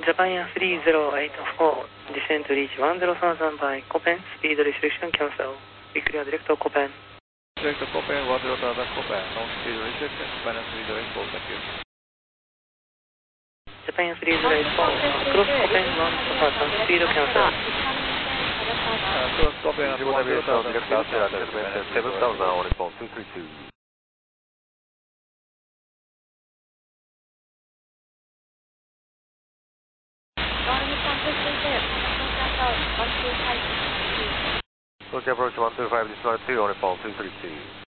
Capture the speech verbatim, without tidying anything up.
Japan Air three zero eight four, descend to reach one zero thousand by Copen, speed restriction cancel. Be clear direct to Copen. Direct to Copen, one zero thousand Copen, non speed restriction, minus three zero eight four, thank you. Japan Air three zero eight four, cross Copen, one zero thousand, speed cancel. Uh, cross Copen, one zero thousand, direct outside, seven thousand on response two three two. Approach one two five, this is two on response two three two.